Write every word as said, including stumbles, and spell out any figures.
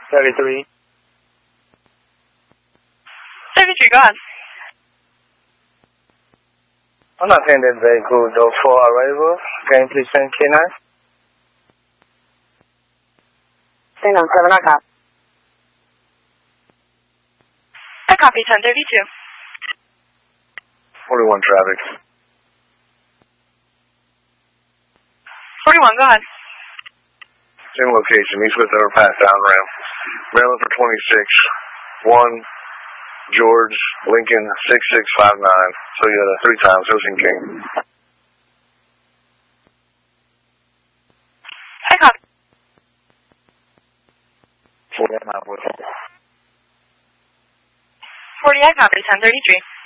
thirty-three. thirty-three, go ahead. Unattended vehicle, door four arrival. Can you please send K nine? Hang on, seven, I copy. I copy ten thirty-two. forty-one traffic. forty-one, go ahead. Same location, Eastwood Overpass, down ramp. Maryland for twenty-six. one, George, Lincoln, six six five nine. Toyota, three times, Ocean King. I copy. forty, I forty, I copy ten thirty-three.